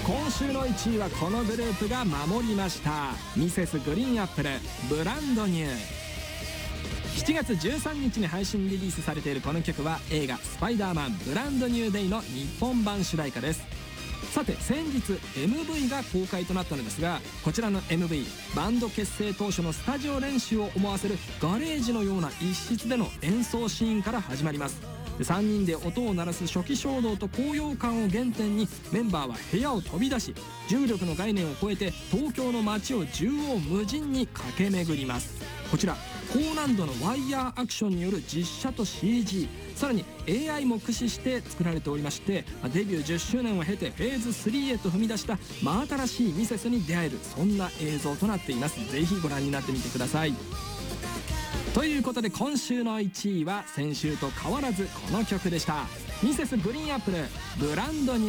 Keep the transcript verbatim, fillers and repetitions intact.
今週のいちいはこのグループが守りました。ミセスグリーンアップル、ブランドニュー。しちがつじゅうさんにちに配信リリースされているこの曲は映画「スパイダーマンブランドニューデイ」の日本版主題歌です。さて先日 エムブイ が公開となったのですが、こちらの エムブイ バンド結成当初のスタジオ練習を思わせるガレージのような一室での演奏シーンから始まります。さんにんで音を鳴らす初期衝動と高揚感を原点に、メンバーは部屋を飛び出し、重力の概念を超えて東京の街を縦横無尽に駆け巡ります。こちら高難度のワイヤーアクションによる実写と シージー、 さらに エーアイ も駆使して作られておりまして、デビューじゅっしゅうねんを経てフェーズスリーへと踏み出した真新しいミセスに出会える、そんな映像となっています。ぜひご覧になってみてください。ということで今週のいちいは先週と変わらずこの曲でした。ミセスグリーンアップル、ブランドニュー